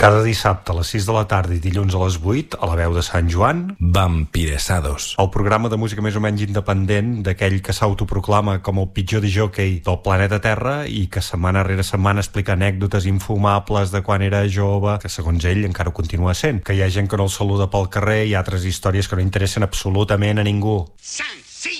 Cada dissabte a les 6 de la tarda i dilluns a les 8, a la veu de Sant Joan, Vampiresados. el programa de música més o menys independent d'aquell que s'autoproclama com el pitjor discjòquei del planeta Terra i que setmana rere setmana explica anècdotes infumables de quan era jove, que segons ell encara ho continua sent, que hi ha gent que no el saluda pel carrer i altres històries que no interessen absolutament a ningú. Sang!